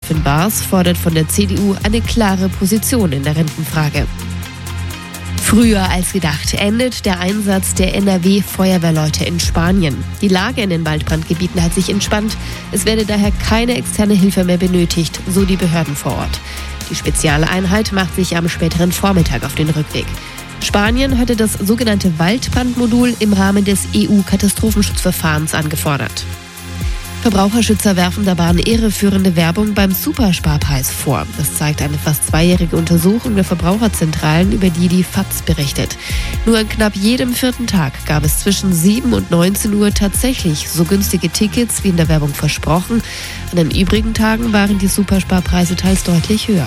Chefin Baas fordert von der CDU eine klare Position in der Rentenfrage. Früher als gedacht endet der Einsatz der NRW-Feuerwehrleute in Spanien. Die Lage in den Waldbrandgebieten hat sich entspannt. Es werde daher keine externe Hilfe mehr benötigt, so die Behörden vor Ort. Die Spezialeinheit macht sich am späteren Vormittag auf den Rückweg. Spanien hatte das sogenannte Waldbrandmodul im Rahmen des EU-Katastrophenschutzverfahrens angefordert. Verbraucherschützer werfen der Bahn irreführende Werbung beim Supersparpreis vor. Das zeigt eine fast zweijährige Untersuchung der Verbraucherzentralen, über die FAZ berichtet. Nur an knapp jedem 4. Tag gab es zwischen 7 und 19 Uhr tatsächlich so günstige Tickets wie in der Werbung versprochen. An den übrigen Tagen waren die Supersparpreise teils deutlich höher.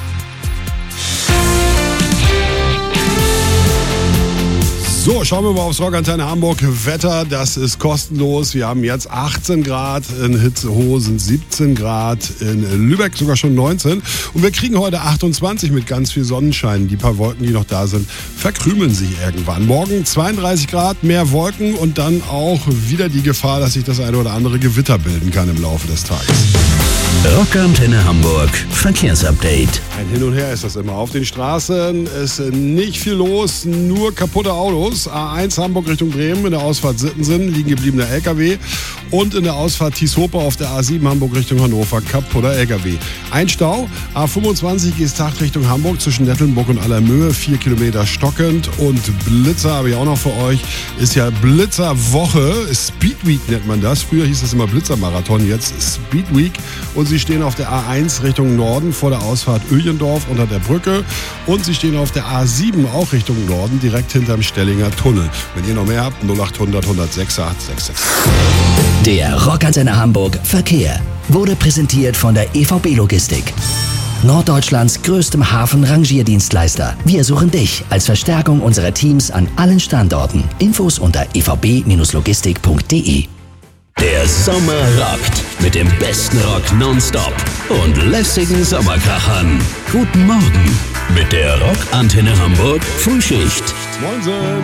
So, schauen wir mal aufs Rockantenne Hamburg. Wetter, das ist kostenlos. Wir haben jetzt 18 Grad, in Hitzehohe sind 17 Grad, in Lübeck sogar schon 19. Und wir kriegen heute 28 mit ganz viel Sonnenschein. Die paar Wolken, die noch da sind, verkrümeln sich irgendwann. Morgen 32 Grad, mehr Wolken und dann auch wieder die Gefahr, dass sich das eine oder andere Gewitter bilden kann im Laufe des Tages. Rockantenne Hamburg Verkehrsupdate. Ein Hin und Her ist das immer. Auf den Straßen ist nicht viel los, nur kaputte Autos. A1 Hamburg Richtung Bremen, in der Ausfahrt Sittensen liegen gebliebener LKW und in der Ausfahrt Thieshope auf der A7 Hamburg Richtung Hannover kaputter LKW. Ein Stau, A25 Geesthacht Richtung Hamburg zwischen Nettelnburg und Allermöhe, 4 Kilometer stockend und Blitzer habe ich auch noch für euch. Ist ja Blitzerwoche, Speedweek nennt man das. Früher hieß es immer Blitzermarathon, jetzt Speedweek. Und sie stehen auf der A1 Richtung Norden vor der Ausfahrt Öhlendorf unter der Brücke. Und sie stehen auf der A7 auch Richtung Norden, direkt hinterm Stellinger Tunnel. Wenn ihr noch mehr habt, 0800 106 866. Der Rockantenne Hamburg Verkehr wurde präsentiert von der EVB Logistik. Norddeutschlands größtem Hafen-Rangierdienstleister. Wir suchen dich als Verstärkung unserer Teams an allen Standorten. Infos unter evb-logistik.de. Der Sommer rockt mit dem besten Rock nonstop und lässigen Sommerkrachern. Guten Morgen mit der Rockantenne Hamburg Frühschicht. Moin.